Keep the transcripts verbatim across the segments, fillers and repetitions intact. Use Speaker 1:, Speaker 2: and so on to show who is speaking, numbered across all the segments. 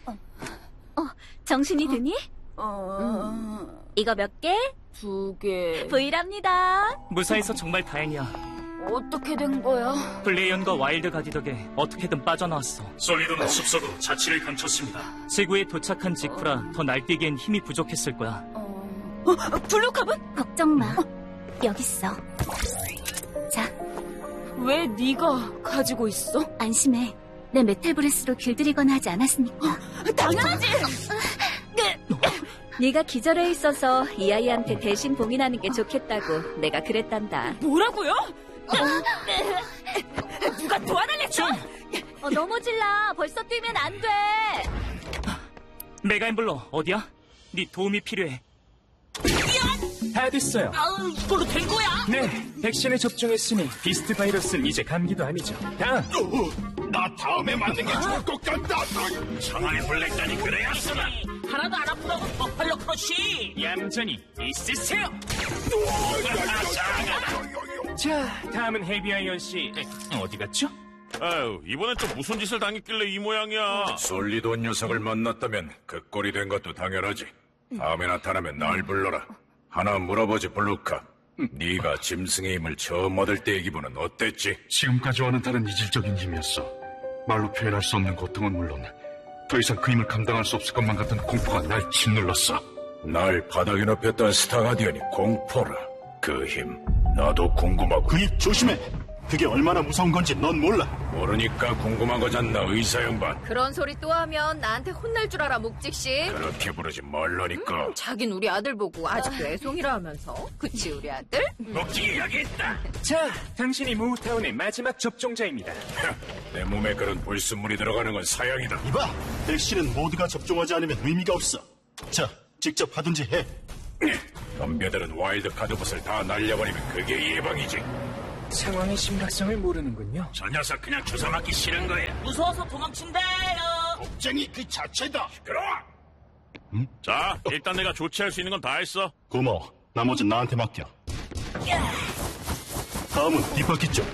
Speaker 1: 어, 정신이 드니?
Speaker 2: 어...
Speaker 1: 음. 이거 몇 개?
Speaker 2: 두 개.
Speaker 1: 브이랍니다.
Speaker 3: 무사해서 정말 다행이야.
Speaker 2: 어떻게 된 거야?
Speaker 3: 블레이언과 와일드 가디 덕에 어떻게든 빠져나왔어.
Speaker 4: 솔리드는 숲속으로 자취를 감췄습니다.
Speaker 3: 지구에 도착한 직후라 더 날뛰기엔 힘이 부족했을 거야.
Speaker 2: 어... 어, 블루캅은?
Speaker 1: 걱정 마. 여기 있어. 자.
Speaker 2: 왜 네가 가지고 있어?
Speaker 1: 안심해. 내 메탈 브레스로 길들이거나 하지 않았으니까.
Speaker 2: 어, 당연하지!
Speaker 1: 네가 기절해 있어서 이 아이한테 대신 봉인하는 게 좋겠다고 내가 그랬단다.
Speaker 2: 뭐라고요? 누가 도와달랬어?
Speaker 1: 어, 넘어질라. 벌써 뛰면 안 돼.
Speaker 3: 메가엠블러 어디야? 네 도움이 필요해.
Speaker 5: 다 됐어요.
Speaker 2: 아우, 이걸로 된 거야?
Speaker 5: 네, 백신에 접종했으니 비스트 바이러스는 이제 감기도 아니죠. 다음.
Speaker 4: 어, 나 다음에 맞는 게 좋을 것 같다. 차라리 블랙단이 그래야 쓰나.
Speaker 2: 하나도 안 아프다고 버팔로 크러쉬.
Speaker 5: 얌전히 있으세요. 자, 다음은 헤비아이언 씨. 어디 갔죠?
Speaker 4: 아유, 이번엔 또 무슨 짓을 당했길래 이 모양이야.
Speaker 6: 솔리돈 녀석을 만났다면 그 꼴이 된 것도 당연하지. 다음에 나타나면 날 불러라. 하나 물어보지, 블루카. 네가 짐승의 힘을 처음 얻을 때의 기분은 어땠지?
Speaker 7: 지금까지와는 다른 이질적인 힘이었어. 말로 표현할 수 없는 고통은 물론 더 이상 그 힘을 감당할 수 없을 것만 같은 공포가 날 짓눌렀어.
Speaker 6: 날 바닥에 높였던 스타가디언이 공포라. 그 힘, 나도 궁금하고.
Speaker 8: 그 입 조심해. 그게 얼마나 무서운 건지 넌 몰라.
Speaker 6: 모르니까 궁금한 거잖나, 의사 양반.
Speaker 9: 그런 소리 또 하면 나한테 혼날 줄 알아, 묵직씨.
Speaker 6: 그렇게 부르지 말라니까.
Speaker 9: 음, 자긴 우리 아들 보고 아직도 애송이라 하면서. 그치, 우리 아들?
Speaker 4: 묵직이 여기 있다.
Speaker 5: 자, 당신이 무타운의 마지막 접종자입니다.
Speaker 6: 내 몸에 그런 불순물이 들어가는 건 사양이다.
Speaker 8: 이봐, 백신은 모두가 접종하지 않으면 의미가 없어. 자, 직접 하든지 해.
Speaker 6: 덤벼들은 와일드 카드봇을 다 날려버리면 그게 예방이지.
Speaker 5: 상황의 심각성을 모르는군요.
Speaker 4: 저 녀석 그냥 주사 맞기 싫은 거야.
Speaker 2: 무서워서 도망친대요.
Speaker 8: 겁쟁이 그 자체다.
Speaker 4: 시끄러워. 응? 자, 일단 내가 조치할 수 있는 건 다 했어.
Speaker 8: 고마워. 나머진 나한테 맡겨. 다음은 뒷바퀴 쪽.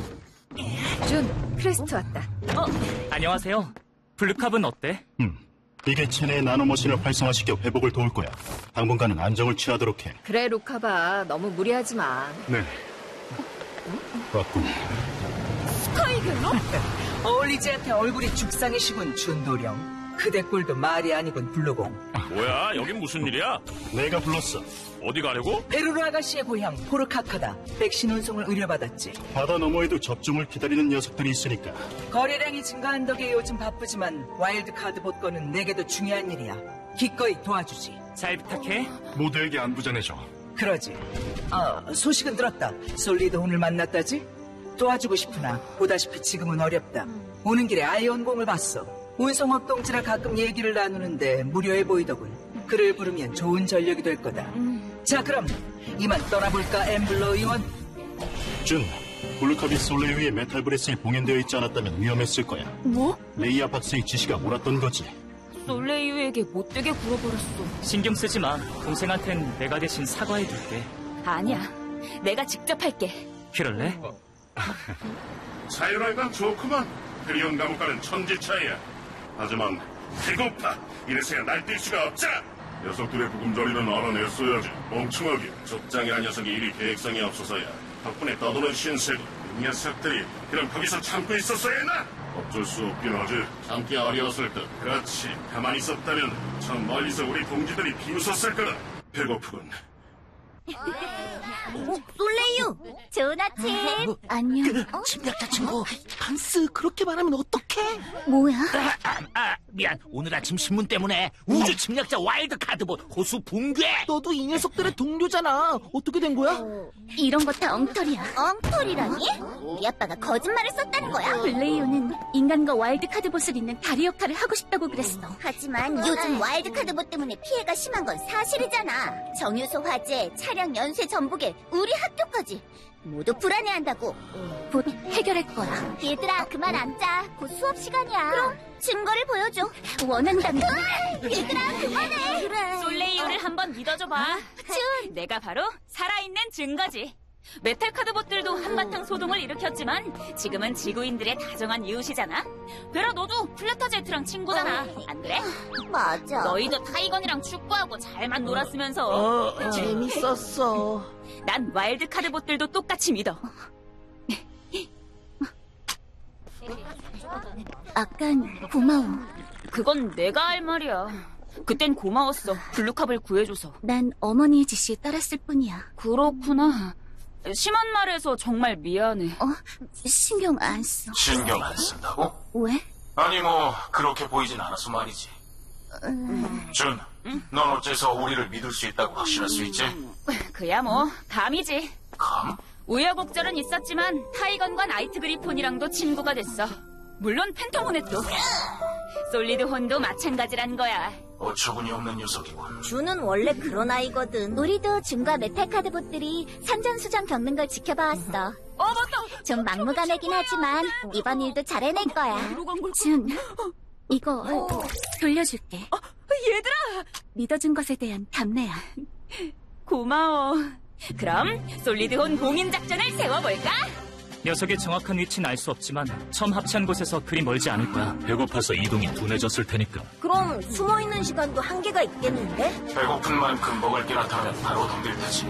Speaker 9: 준, 크레스트 왔다.
Speaker 3: 어, 안녕하세요. 블루캅은 어때?
Speaker 8: 음, 이게 체내의 나노머신을 활성화시켜 회복을 도울 거야. 당분간은 안정을 취하도록 해.
Speaker 9: 그래, 루카바. 너무 무리하지 마.
Speaker 8: 네. 왔군.
Speaker 2: 스카이갤러? 어울리지 않게 얼굴이 죽상이시군, 준도령. 그대 꼴도 말이 아니군, 블루공.
Speaker 4: 뭐야, 여긴 무슨 일이야?
Speaker 8: 내가 불렀어.
Speaker 4: 어디 가려고?
Speaker 2: 베르루 아가씨의 고향 포르카카다. 백신 운송을 의뢰받았지.
Speaker 8: 바다 너머에도 접종을 기다리는 녀석들이 있으니까.
Speaker 2: 거래량이 증가한 덕에 요즘 바쁘지만 와일드 카드 복권은 내게도 중요한 일이야. 기꺼이 도와주지.
Speaker 3: 잘 부탁해.
Speaker 7: 모두에게 안부 전해줘.
Speaker 2: 그러지. 아, 소식은 들었다. 솔리드 혼을 만났다지? 도와주고 싶으나 보다시피 지금은 어렵다. 오는 길에 아이언공을 봤어. 운송업 동지라 가끔 얘기를 나누는데 무료해 보이더군. 그를 부르면 좋은 전력이 될 거다. 자, 그럼 이만 떠나볼까, 엠블러 의원?
Speaker 8: 준, 블루캅이 솔레이유의 메탈 브레스에 봉인되어 있지 않았다면 위험했을 거야.
Speaker 2: 뭐?
Speaker 8: 레이아 박사의 지시가 옳았던 거지.
Speaker 2: 솔레이유에게 못되게 굴어버렸어.
Speaker 3: 신경 쓰지 마. 동생한텐 내가 대신 사과해줄게.
Speaker 1: 아니야. 내가 직접 할게.
Speaker 3: 그럴래?
Speaker 4: 자유랄 건 좋구만. 그리온 감옥과는 천지차이야. 하지만 배고파. 이래서야 날뛸 수가 없잖아. 녀석들의 부금자리는 알아냈어야지. 멍청하게 족장이란 녀석이 이리 계획성이 없어서야. 덕분에 떠도는 신세고 이 녀석들이 그럼 거기서 참고 있었어야 했나? 어쩔 수 없긴 하지. 참기 어려웠을 듯. 그렇지. 가만히 있었다면 저 멀리서 우리 동지들이 비웃었을 거다. 배고프군.
Speaker 1: 어, 솔레이유! 좋은 아침! 안녕. 어?
Speaker 10: 침략자 친구, 반스 그렇게 말하면 어떡해?
Speaker 1: 뭐야?
Speaker 10: 아, 아, 미안. 오늘 아침 신문 때문에 우주 침략자 와일드 카드봇 호수 붕괴. 너도 이 녀석들의 동료잖아. 어떻게 된 거야?
Speaker 1: 어, 이런 거 다 엉터리야. 엉터리라니? 우리 아빠가 거짓말을 썼다는 거야? 블레이오는 인간과 와일드 카드봇을 잇는 다리 역할을 하고 싶다고 그랬어. 하지만 요즘 와일드 카드봇 때문에 피해가 심한 건 사실이잖아. 정유소 화재, 차량 연쇄 전복에 우리 학교까지 모두 불안해한다고. 곧 해결할 거야. 얘들아, 그만 앉자. 곧 수업 시간이야. 그럼 증거를 보여줘. 원한다면. 얘들아, 그만해. 그래.
Speaker 11: 솔레이유를 한번 믿어줘봐. 준, 내가 바로 살아있는 증거지.
Speaker 1: 메탈 카드봇들도 한바탕 소동을 일으켰지만 지금은 지구인들의 다정한 이웃이잖아. 베라, 너도 플래터제트랑 친구잖아. 안 그래? 맞아. 너희도 타이건이랑 축구하고 잘만 놀았으면서.
Speaker 10: 어, 재밌었어.
Speaker 1: 난 와일드 카드봇들도 똑같이 믿어. 아깐 고마워. 그건 내가 할 말이야. 그땐 고마웠어. 블루캅을 구해줘서. 난 어머니의 지시에 따랐을 뿐이야. 그렇구나. 심한 말해서 정말 미안해. 어? 신경 안 써.
Speaker 11: 신경 안 쓴다고?
Speaker 1: 왜?
Speaker 11: 아니 뭐 그렇게 보이진 않아서 말이지.
Speaker 1: 음...
Speaker 11: 준, 넌 어째서 우리를 믿을 수 있다고 확신할 수 있지?
Speaker 1: 그야 뭐 감이지.
Speaker 11: 감?
Speaker 1: 우여곡절은 있었지만 타이건과 나이트 그리폰이랑도 친구가 됐어. 물론 팬텀호넷도. 솔리드 혼도 마찬가지란 거야.
Speaker 11: 어처구니 없는 녀석이군.
Speaker 1: 준은 원래 그런 아이거든. 우리도 준과 메탈 카드봇들이 산전수전 겪는 걸 지켜봐왔어. 어, 맞다. 좀 막무가내긴 하지만 이번 일도 잘 해낼 거야. 준, 이거 돌려줄게. 어, 얘들아! 믿어준 것에 대한 감래야. 고마워. 그럼 솔리드 혼 봉인 작전을 세워볼까?
Speaker 3: 녀석의 정확한 위치는 알 수 없지만 처음 합체한 곳에서 그리 멀지 않을 거야.
Speaker 5: 배고파서 이동이 둔해졌을 테니까.
Speaker 1: 그럼 숨어있는 시간도 한계가 있겠는데?
Speaker 11: 배고픈 만큼 먹을 게 나타나면 바로 덤빌 테지.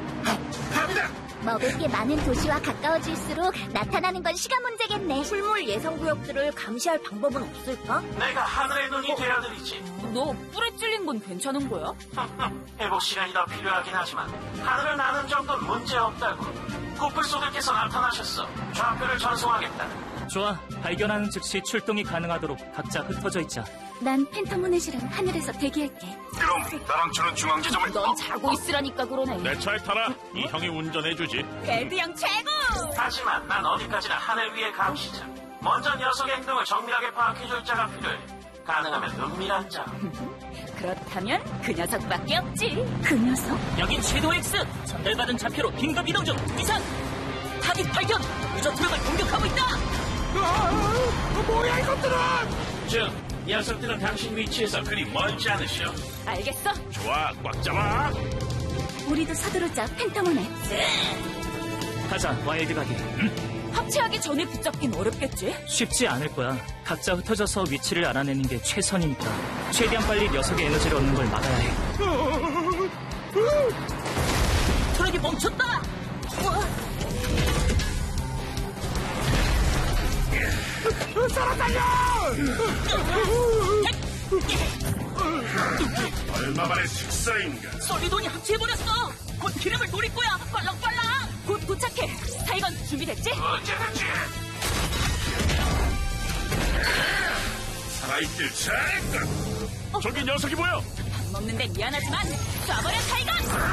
Speaker 1: 먹을 게 많은 도시와 가까워질수록 나타나는 건 시간 문제겠네. 출몰 예상 구역들을 감시할 방법은 없을까?
Speaker 11: 내가 하늘의 눈이 되어드리지.
Speaker 1: 너 뿔에 찔린 건 괜찮은 거야?
Speaker 11: 회복 시간이 더 필요하긴 하지만 하늘을 나는 정도는 문제없다고. 코뿔소들께서 나타나셨어. 좌표를 전송하겠다.
Speaker 3: 좋아. 발견하는 즉시 출동이 가능하도록 각자 흩어져 있자.
Speaker 1: 난 팬텀호넷이랑 하늘에서 대기할게.
Speaker 11: 그럼 나랑 주는 중앙지점을...
Speaker 1: 넌 자고 있으라니까 그러네.
Speaker 4: 내 차에 타라. 이 형이 운전해주지.
Speaker 1: 벨드 형 최고!
Speaker 11: 하지만 난 어디까지나 하늘 위의 감시자. 먼저 녀석의 행동을 정밀하게 파악해줄 자가 필요해. 가능하면 은밀한 자.
Speaker 1: 그렇다면 그 녀석밖에 없지. 그 녀석?
Speaker 3: 여긴 섀도우 X. 전달받은 좌표로 긴급 이동 중. 이상. 타깃 발견. 유저 트럭을 공격하고 있다.
Speaker 11: 아, 뭐야 이것들은? 즉, 녀석들은 당신 위치에서 그리 멀지 않으셔.
Speaker 1: 알겠어.
Speaker 4: 좋아, 꽉 잡아.
Speaker 1: 우리도 서두르자. 팬텀호넷.
Speaker 3: 가자. 와일드 가게. 응?
Speaker 1: 합체하기 전에 붙잡긴 어렵겠지?
Speaker 3: 쉽지 않을 거야. 각자 흩어져서 위치를 알아내는 게 최선이니까. 최대한 빨리 녀석의 에너지를 얻는 걸 막아야 해.
Speaker 1: 트럭이 멈췄다!
Speaker 11: 사람 달려!
Speaker 4: 얼마 만에 식사인가?
Speaker 1: 솔리돈이 합체해버렸어! 곧 기름을 노릴 거야! 빨랑빨랑! 곧 도착해! 타이건 준비됐지?
Speaker 11: 언제든지!
Speaker 4: 살아있길 잘했다. 어? 저기 녀석이 보여!
Speaker 1: 밥 먹는데 미안하지만 쏴버려 타이건!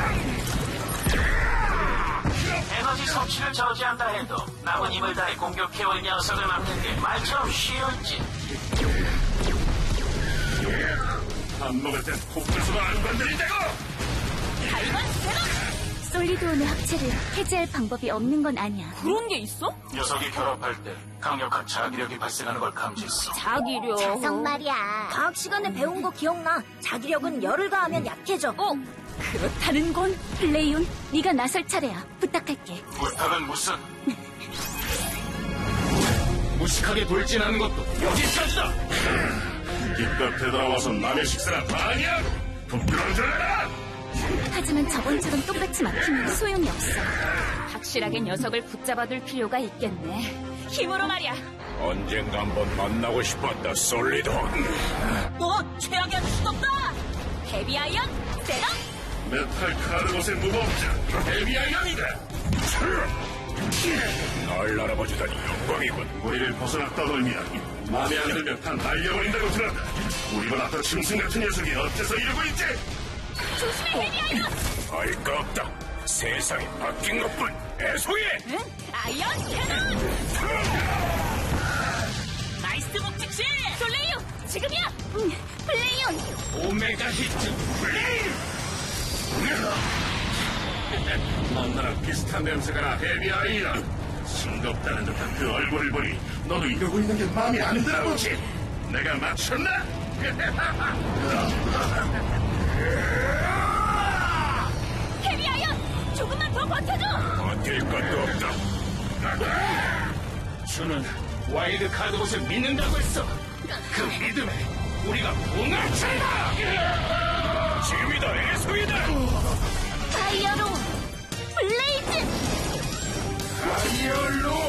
Speaker 11: 에너지 섭취를 저지한다 해도 남은 힘을 다해 공격해올 녀석을 막는 게 말처럼 쉬울지.
Speaker 4: 밥 먹을 땐 코뿔소가 안 건드린다고!
Speaker 1: 타이건 스테론! 솔리드온의 합체를 해제할 방법이 없는 건 아니야. 그런 게 있어?
Speaker 11: 녀석이 결합할 때 강력한 자기력이 발생하는 걸 감지했어.
Speaker 1: 자기력. 자성 말이야. 과학 시간에 배운 거 기억나. 자기력은 열을 가하면 약해져. 어? 그렇다는 건 플레이온, 네가 나설 차례야. 부탁할게.
Speaker 11: 부탁은 무슨? 무식하게 돌진하는 것도 여기까지다.
Speaker 4: 기껏 되돌아와서 남의 식사나 방해야. 부끄러워져라.
Speaker 1: 하지만 저번처럼 똑같이 막히면 소용이 없어. 확실하게 녀석을 붙잡아둘 필요가 있겠네. 힘으로 말이야.
Speaker 6: 언젠가 한번 만나고 싶었다, 솔리돈.
Speaker 1: 어? 최악의 아저씨도 없다! 헤비아이언, 세럼!
Speaker 4: 메탈 카르봇의 무법자, 헤비아이언이다.
Speaker 6: 날 알아봐주다니 영광이군.
Speaker 4: 우리를 벗어나 떠돌며 마음에 안 들면 다 날려버린다고 들었다. 우리보다 더 짐승 같은 녀석이 어째서 이러고 있지?
Speaker 1: 조심해, 헤비아이언!
Speaker 6: 알 거 없다. 세상이 바뀐 것뿐. 애송이!
Speaker 1: 응? 아이언 캐논! 나이스 목직시! 솔레이온! 지금이야! 응, 플레이온!
Speaker 11: 오메가 히트 플레이!
Speaker 4: 넌 나랑 비슷한 냄새가 나, 헤비아이언. 싱겁다는 듯한 그 얼굴을 보니 너도 이러고 있는 게 마음에 안 들어 보지? 내가 맞췄나?
Speaker 1: 헤비아이언! 조금만 더 버텨줘!
Speaker 6: 버틸 것도 없다.
Speaker 5: 저는 와일드 카드봇을 믿는다고 했어. 그 믿음에 우리가 봉합친다.
Speaker 6: 지금이다, 애송이다.
Speaker 1: 파이어로 블레이즈!
Speaker 6: 파이어로